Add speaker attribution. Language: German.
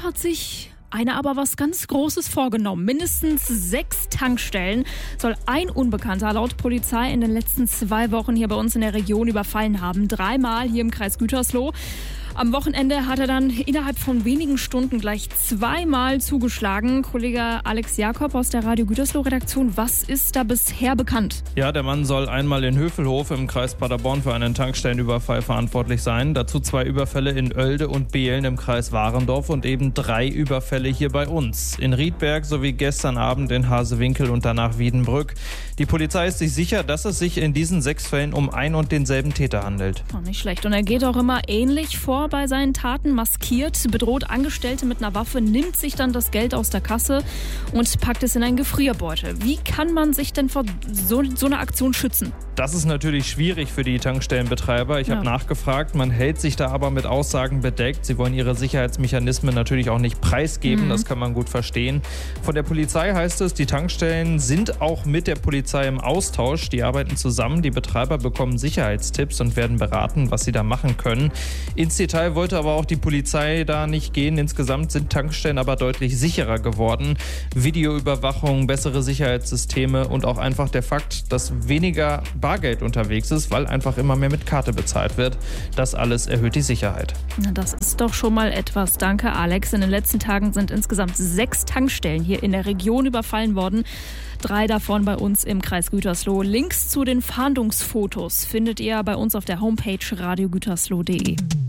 Speaker 1: hat sich einer aber was ganz Großes vorgenommen. Mindestens 6 Tankstellen soll ein Unbekannter laut Polizei in den letzten 2 Wochen hier bei uns in der Region überfallen haben. 3-mal hier im Kreis Gütersloh. Am Wochenende hat er dann innerhalb von wenigen Stunden gleich 2-mal zugeschlagen. Kollege Alex Jakob aus der Radio Gütersloh-Redaktion, was ist da bisher bekannt?
Speaker 2: Ja, der Mann soll einmal in Hövelhof im Kreis Paderborn für einen Tankstellenüberfall verantwortlich sein. Dazu 2 Überfälle in Oelde und Behlen im Kreis Warendorf und eben 3 Überfälle hier bei uns. In Riedberg sowie gestern Abend in Hasewinkel und danach Wiedenbrück. Die Polizei ist sich sicher, dass es sich in diesen 6 Fällen um ein und denselben Täter handelt.
Speaker 1: Oh, nicht schlecht. Und er geht auch immer ähnlich vor bei seinen Taten, maskiert, bedroht Angestellte mit einer Waffe, nimmt sich dann das Geld aus der Kasse und packt es in einen Gefrierbeutel. Wie kann man sich denn vor so einer Aktion schützen?
Speaker 2: Das ist natürlich schwierig für die Tankstellenbetreiber. Ich habe nachgefragt, man hält sich da aber mit Aussagen bedeckt. Sie wollen ihre Sicherheitsmechanismen natürlich auch nicht preisgeben, das kann man gut verstehen. Von der Polizei heißt es, die Tankstellen sind auch mit der Polizei im Austausch. Die arbeiten zusammen, die Betreiber bekommen Sicherheitstipps und werden beraten, was sie da machen können. Ins Detail wollte aber auch die Polizei da nicht gehen. Insgesamt sind Tankstellen aber deutlich sicherer geworden. Videoüberwachung, bessere Sicherheitssysteme und auch einfach der Fakt, dass weniger Bargeld unterwegs ist, weil einfach immer mehr mit Karte bezahlt wird. Das alles erhöht die Sicherheit.
Speaker 1: Na, das ist doch schon mal etwas. Danke, Alex. In den letzten Tagen sind insgesamt 6 Tankstellen hier in der Region überfallen worden. 3 davon bei uns im Kreis Gütersloh. Links zu den Fahndungsfotos findet ihr bei uns auf der Homepage radiogütersloh.de.